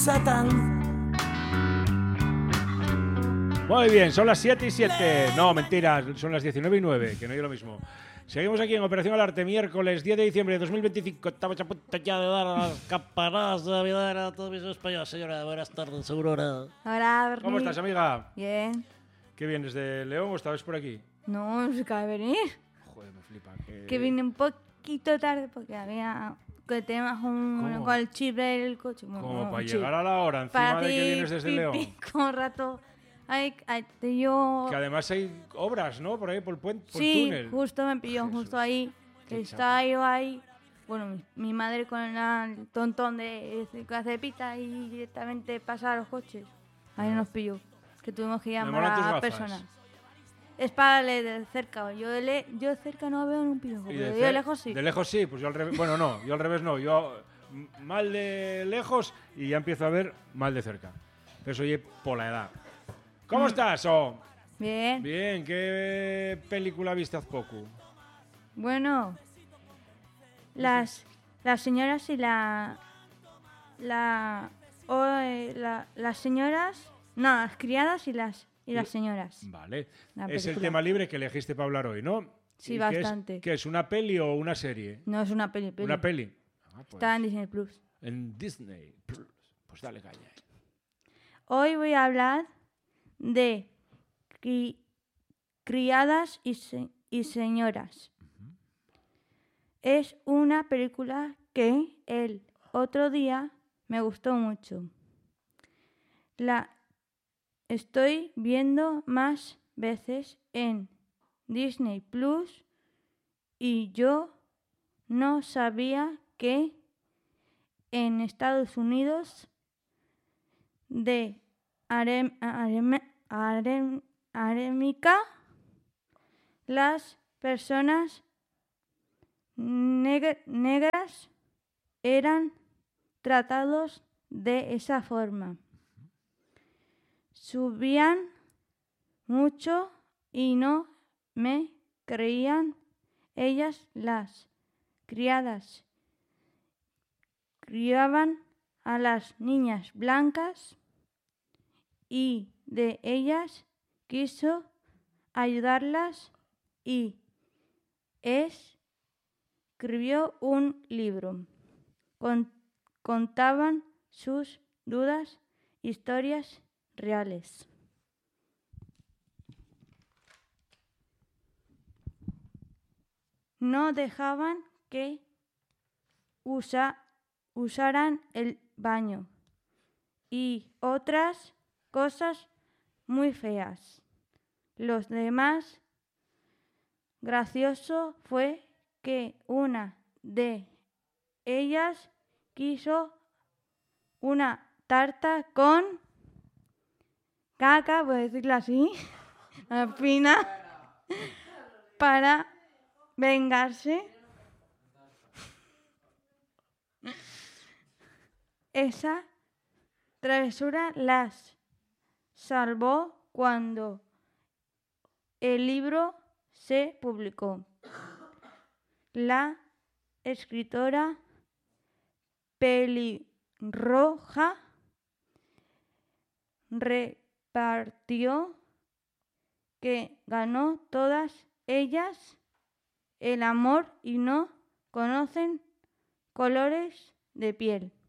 Satán. Muy bien, son las 7 y 7. No, mentiras, son las 19 y 9, que no es lo mismo. Seguimos aquí en Operación al Arte, miércoles 10 de diciembre de 2025. Estamos a punto ya de dar las campanadas de Navidad a todos mis españoles. Señora, buenas tardes, Aurora. Hola, Bernie. ¿Cómo estás, amiga? Bien. ¿Qué vienes de León o estabas por aquí? No se acaba de venir. Joder, me flipa. Que vine un poquito tarde porque había... Que tenemos ¿Cómo? con el chip del coche. Como para llegar a la hora, encima de que vienes desde León. Con un rato... yo... Que además hay obras, ¿no? Por ahí, por el puente, por Sí, el túnel. justo me pilló, Jesús, justo ahí. qué Que estaba yo ahí. Bueno, mi madre con el tontón de hacer pita y directamente pasar a los coches. Ahí nos pilló. Que tuvimos que llamar molan tus a gafas. personas. Es para de cerca. Yo de cerca no veo ni un pirojo, ¿Y pero yo de lejos sí. De lejos sí, pues yo al revés. Bueno, no, yo al revés no. Yo mal de lejos y ya empiezo a ver mal de cerca. Pero eso oye por la edad. ¿Cómo estás? Bien. Bien, ¿qué película viste hace poco? Bueno, las señoras y las señoras, no, las criadas y las señoras. Vale. La Es el película. tema libre que elegiste para hablar hoy, ¿no? Sí, ¿Y bastante. ¿Qué es? ¿Una peli o una serie? No es una peli. Una peli. Ah, pues, Está en Disney Plus. en Disney Plus. Pues dale caña. Hoy voy a hablar de criadas y señoras. Es una película que el otro día me gustó mucho. La estoy viendo más veces en Disney Plus y yo no sabía que en Estados Unidos de Arémica las personas negras eran tratados de esa forma. Subían mucho y no me creían. Ellas, las criadas, criaban a las niñas blancas y de ellas quiso ayudarlas y escribió un libro. Contaban sus dudas, historias reales. No dejaban que usaran el baño y otras cosas muy feas. Los demás gracioso fue que una de ellas quiso una tarta con caca, voy a decirlo así, fina, para vengarse. Esa travesura las salvó cuando el libro se publicó. La escritora pelirroja repartió que ganó todas ellas el amor y no conocen colores de piel.